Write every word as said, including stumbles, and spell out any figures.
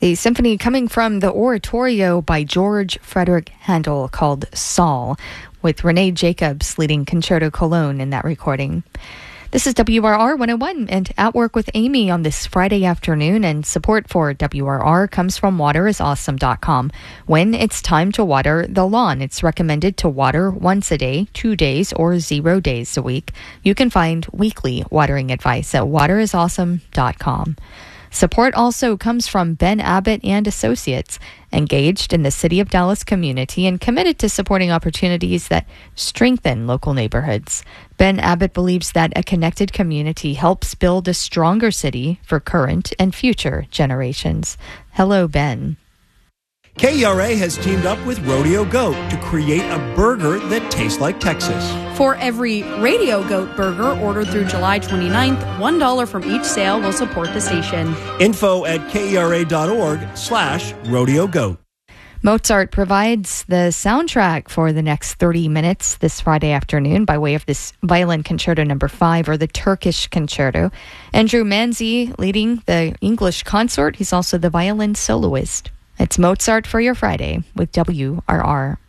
A symphony coming from the oratorio by George Frederick Handel called Saul, with Renee Jacobs leading Concerto Cologne in that recording. This is W R R one oh one and At Work with Amy on this Friday afternoon, and support for W R R comes from water is awesome dot com. When it's time to water the lawn, it's recommended to water once a day, two days, or zero days a week. You can find weekly watering advice at water is awesome dot com. Support also comes from Ben Abbott and Associates, engaged in the City of Dallas community and committed to supporting opportunities that strengthen local neighborhoods. Ben Abbott believes that a connected community helps build a stronger city for current and future generations. Hello, Ben. K E R A has teamed up with Rodeo Goat to create a burger that tastes like Texas. For every Radio Goat burger ordered through July twenty-ninth, one dollar from each sale will support the station. Info at kera.org slash Rodeo Goat. Mozart provides the soundtrack for the next thirty minutes this Friday afternoon by way of this Violin Concerto number five, or the Turkish Concerto. Andrew Manzi leading the English consort. He's also the violin soloist. It's Mozart for your Friday with W R R.